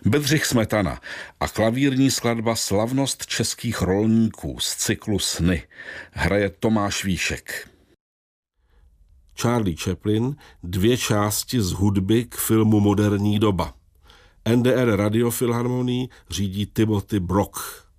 Bedřich Smetana a klavírní skladba Slavnost českých rolníků z cyklu Sny. Hraje Tomáš Víšek. Charlie Chaplin, 2 části z hudby k filmu Moderní doba. NDR Radiofilharmonii řídí Timothy Brock.